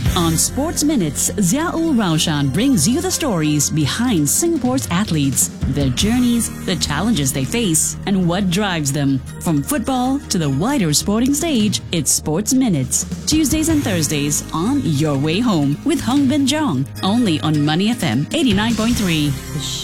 On Sports Minutes, Ziaul Raushan brings you the stories behind Singapore's athletes, their journeys, the challenges they face, and what drives them. From football to the wider sporting stage, it's Sports Minutes. Tuesdays and Thursdays on Your Way Home with Hong Bin Jong, only on Money FM 89.3.